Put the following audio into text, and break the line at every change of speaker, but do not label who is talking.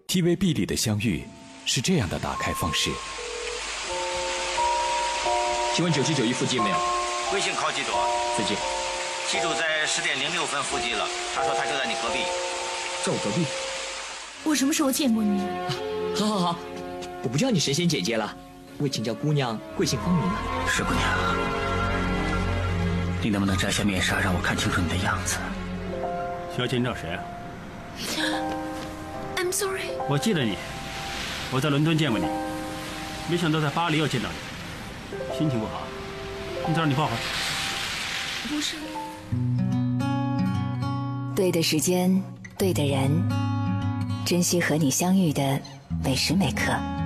TVB 里的相遇是这样的打开方式。
请问9791附近没有？
微信靠记住，
最近。
记住在10点06分附近了。他说他就在你隔壁。
在我隔壁？
我什么时候见过你？
好好好，我不叫你神仙姐姐了，我请教姑娘贵姓芳名啊？
石姑娘，你能不能摘下面纱，让我看清楚你的样子？
小姐，你找谁啊
？I'm sorry。
我记得你，我在伦敦见过你，没想到在巴黎又见到你。心情不好，你再让你抱会儿。
不是。
对的时间，对的人，珍惜和你相遇的每时每刻。